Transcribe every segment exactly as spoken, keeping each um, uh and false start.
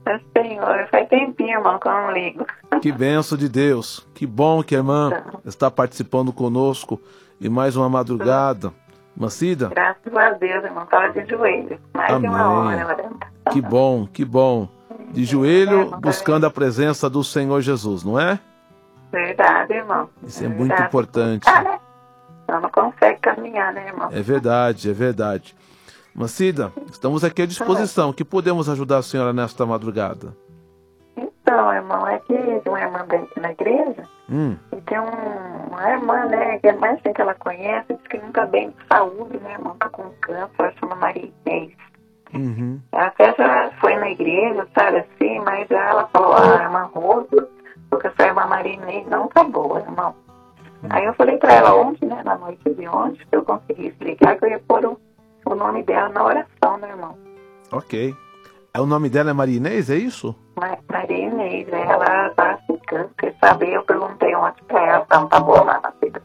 Mas, Senhor, faz tempinho, irmão, que eu não ligo. Que bênção de Deus. Que bom que a irmã está participando conosco em mais uma madrugada. Mancida? Graças a Deus, irmão. Estava de joelho. Mais Amém. de uma hora, orando. Que bom, que bom. De joelho, buscando a presença do Senhor Jesus, não é? Verdade, irmão. Isso é, é muito verdade. importante. Ah, né? Então não consegue caminhar, né, irmão? É verdade, é verdade. Mancida, estamos aqui à disposição. Que podemos ajudar a senhora nesta madrugada? Então, irmão, é que tem uma irmã bem aqui na igreja, Hum. e tem um, uma irmã, né, que é mais assim que ela conhece, diz que não tá bem de saúde, né, irmão, tá com câncer, ela chama Maria Inês. Uhum. Ela até já foi na igreja, sabe, assim, mas ela falou, a irmã Rosa, porque essa irmã Maria Inês não tá boa, irmão. Hum. Aí eu falei pra ela ontem, né, na noite de ontem, que eu consegui explicar que eu ia pôr o, o nome dela na oração, né, irmão? Ok. É, o nome dela é Maria Inês, é isso? Ma- Maria Inês, né, ela tá ficando, quer saber, eu perguntei ontem pra ela, ela não tá boa lá na vida.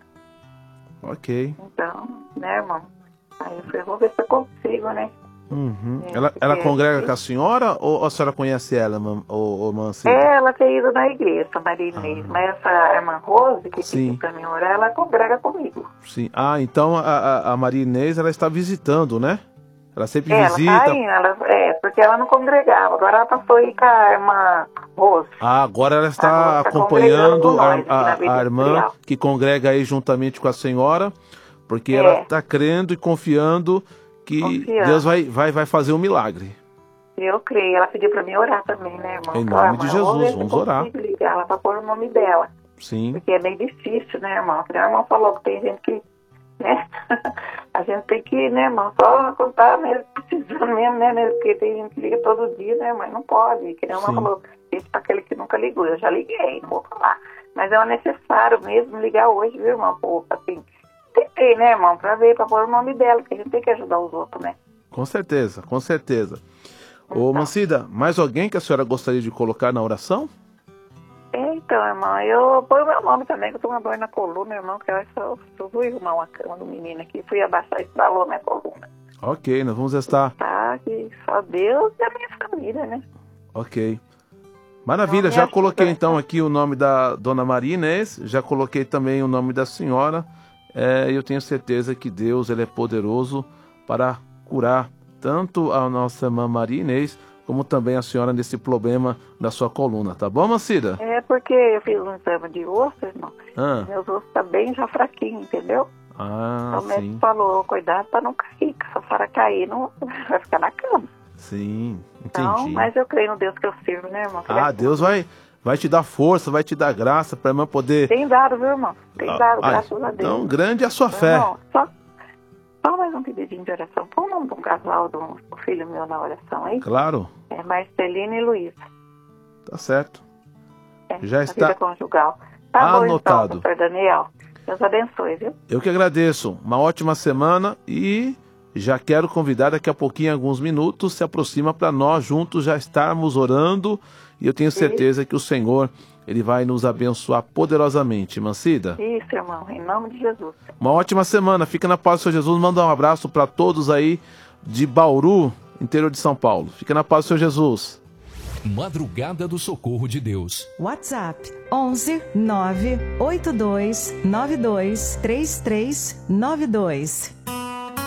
Ok. Então, né, irmão? Aí eu falei, vou ver se eu consigo, né? Uhum. É, Ela, ela porque- congrega com a senhora ou a senhora conhece ela, ô Mancida? É, ela tem ido na igreja, Maria Inês, mas essa irmã Rose, que Sim. pediu pra mim orar, ela congrega comigo. Sim. Ah, então a, a, a Maria Inês, ela está visitando, né? Ela sempre É, ela visita. tá indo, ela, é, porque ela não congregava, agora ela passou aí com a irmã Rose. Ah, agora ela está Agora tá acompanhando congregando com a, nós aqui na a, vida a irmã industrial. que congrega aí juntamente com a senhora, porque É. ela está crendo e confiando que Confiando. Deus vai, vai, vai fazer um milagre. Eu creio, ela pediu pra mim orar também, né, irmão? Em Falou, nome de "Ah, irmã, vou ver Jesus, se vamos eu orar." consigo ligar ela pra pôr o nome dela. Sim, Porque é bem difícil, né, irmão? Porque a irmã falou que tem gente que, né? A gente tem que, né, irmão, só contar mesmo, precisando mesmo, né, né? Porque tem gente que liga todo dia, né, mas não pode. Que nem a irmã Sim. falou, isso para aquele que nunca ligou. Eu já liguei, não vou falar. Mas é necessário mesmo ligar hoje, viu, irmão? Pô, assim, tentei, né, irmão, pra ver, pra pôr o nome dela, porque a gente tem que ajudar os outros, né? com certeza, com certeza. Ô Então. Mancida, mais alguém que a senhora gostaria de colocar na oração? Então, irmão, eu ponho meu nome também, que eu tô com uma dor na coluna, irmão, que eu acho que eu, eu fui arrumar uma cama do menino aqui, fui abaixar e estralou minha coluna. Ok, nós vamos estar... Tá, que só Deus e a minha família, né? Ok. Maravilha, Não, me já ajuda. coloquei então aqui o nome da Dona Maria Inês, já coloquei também o nome da senhora. É, eu tenho certeza que Deus ele é poderoso para curar tanto a nossa irmã Maria Inês, como também a senhora nesse problema da sua coluna, tá bom, Mancida? É porque eu fiz um exame de osso, irmão, Ah, meus ossos tá bem já fraquinho, entendeu? ah Então o médico sim, falou, cuidado pra não cair, que se a senhora cair, não vai ficar na cama. sim, Então, entendi. mas eu creio no Deus que eu sirvo, né, irmão? Que ele Ah, é Deus vai, vai te dar força, vai te dar graça para a irmã poder... Tem dado, viu, irmão? Tem dado, Ah, graças a Deus. então, grande é a sua fé. Irmão, só, só mais um pedidinho de oração. Põe o nome de um casal, do, do filho meu na oração aí. Claro, É Marcelina e Luísa. tá certo. É, Já na está vida conjugal. Tá bom, anotado. então, doutor Daniel. Deus abençoe, viu? Eu que agradeço. Uma ótima semana e já quero convidar daqui a pouquinho, em alguns minutos, se aproxima para nós juntos já estarmos orando e eu tenho certeza que o Senhor ele vai nos abençoar poderosamente. Mancida, Isso, irmão, em nome de Jesus. uma ótima semana. Fica na paz do Senhor Jesus. Manda um abraço para todos aí de Bauru, interior de São Paulo. Fica na paz do Senhor Jesus. Madrugada do Socorro de Deus. WhatsApp onze nove oito dois nove dois três três nove dois.